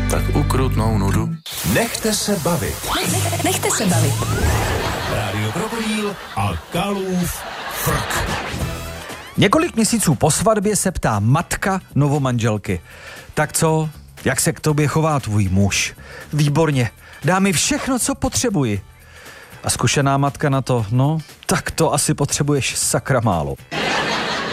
tak ukrutnou nudu. Nechte se bavit. Nechte se bavit. Rádio Krokodýl a Kalův frk. Několik měsíců po svatbě se ptá matka novomanželky. Tak co, jak se k tobě chová tvůj muž? Výborně, dá mi všechno, co potřebuji. A zkušená matka na to, no, tak to asi potřebuješ sakra málo.